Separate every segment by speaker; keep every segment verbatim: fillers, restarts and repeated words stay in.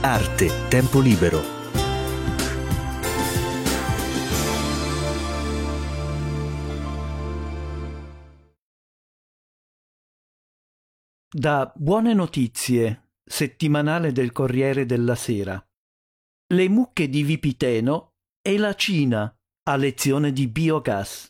Speaker 1: Arte, tempo libero. Da Buone Notizie, settimanale del Corriere della Sera. Le mucche di Vipiteno e la Cina a lezione di biogas.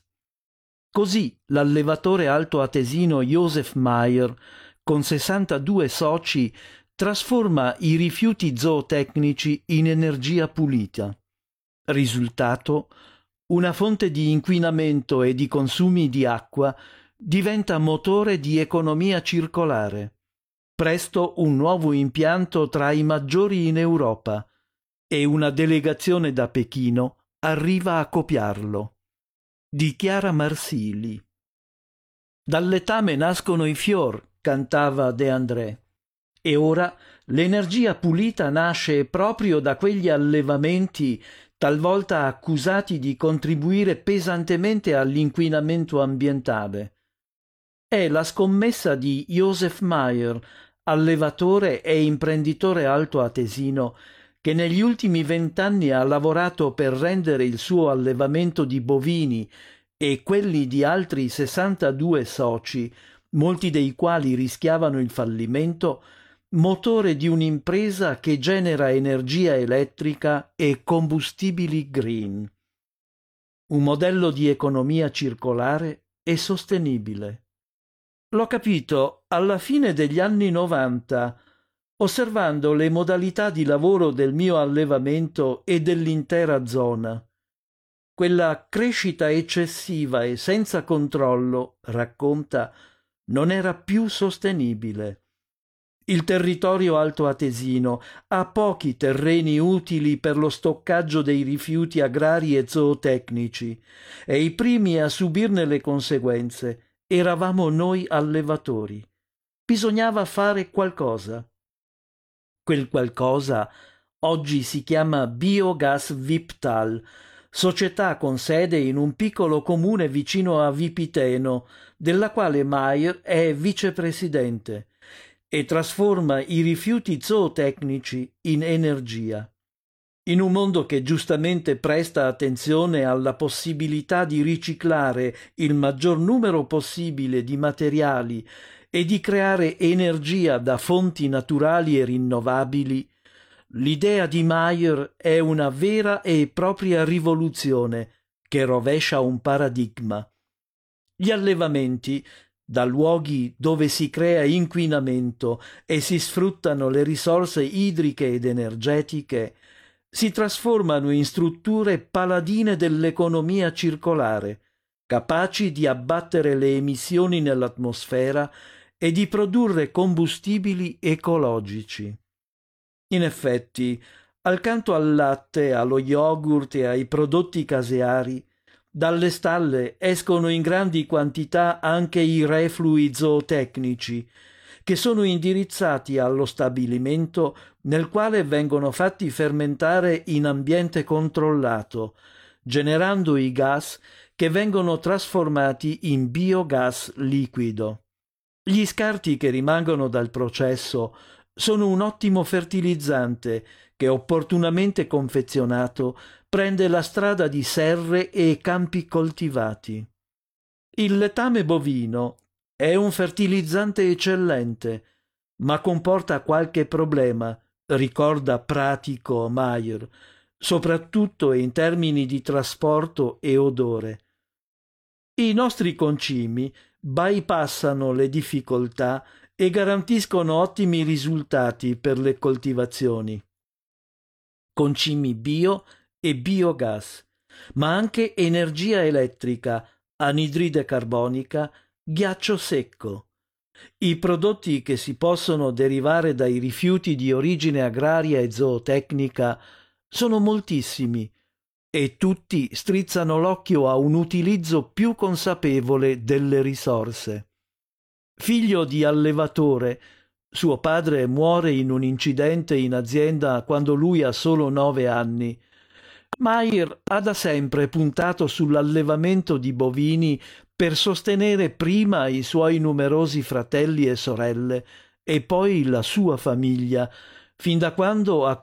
Speaker 1: Così l'allevatore altoatesino Josef Mayer, con sessantadue soci, trasforma i rifiuti zootecnici in energia pulita. Risultato: una fonte di inquinamento e di consumi di acqua diventa motore di economia circolare. Presto un nuovo impianto tra i maggiori in Europa e una delegazione da Pechino arriva a copiarlo. Dichiara Marsili. Dal letame nascono i fior, cantava De André. E ora l'energia pulita nasce proprio da quegli allevamenti talvolta accusati di contribuire pesantemente all'inquinamento ambientale. È la scommessa di Josef Mayer, allevatore e imprenditore altoatesino, che negli ultimi vent'anni ha lavorato per rendere il suo allevamento di bovini e quelli di altri sessantadue soci, molti dei quali rischiavano il fallimento, motore di un'impresa che genera energia elettrica e combustibili green. Un modello di economia circolare e sostenibile. L'ho capito alla fine degli anni novanta, osservando le modalità di lavoro del mio allevamento e dell'intera zona. Quella crescita eccessiva e senza controllo, racconta, non era più sostenibile. Il territorio altoatesino ha pochi terreni utili per lo stoccaggio dei rifiuti agrari e zootecnici e i primi a subirne le conseguenze eravamo noi allevatori. Bisognava fare qualcosa. Quel qualcosa oggi si chiama Biogas Viptal, società con sede in un piccolo comune vicino a Vipiteno, della quale Mayer è vicepresidente, e trasforma i rifiuti zootecnici in energia. In un mondo che giustamente presta attenzione alla possibilità di riciclare il maggior numero possibile di materiali e di creare energia da fonti naturali e rinnovabili, l'idea di Mayer è una vera e propria rivoluzione che rovescia un paradigma. Gli allevamenti, da luoghi dove si crea inquinamento e si sfruttano le risorse idriche ed energetiche, si trasformano in strutture paladine dell'economia circolare, capaci di abbattere le emissioni nell'atmosfera e di produrre combustibili ecologici. In effetti, accanto al latte, allo yogurt e ai prodotti caseari, dalle stalle escono in grandi quantità anche i reflui zootecnici, che sono indirizzati allo stabilimento nel quale vengono fatti fermentare in ambiente controllato, generando i gas che vengono trasformati in biogas liquido. Gli scarti che rimangono dal processo sono un ottimo fertilizzante che, opportunamente confezionato, prende la strada di serre e campi coltivati. Il letame bovino è un fertilizzante eccellente, ma comporta qualche problema, ricorda pratico Mayer, soprattutto in termini di trasporto e odore. I nostri concimi bypassano le difficoltà e garantiscono ottimi risultati per le coltivazioni. Concimi bio e biogas, ma anche energia elettrica, anidride carbonica, ghiaccio secco. I prodotti che si possono derivare dai rifiuti di origine agraria e zootecnica sono moltissimi e tutti strizzano l'occhio a un utilizzo più consapevole delle risorse. Figlio di allevatore, suo padre muore in un incidente in azienda quando lui ha solo nove anni. Mayer ha da sempre puntato sull'allevamento di bovini per sostenere prima i suoi numerosi fratelli e sorelle e poi la sua famiglia, fin da quando ha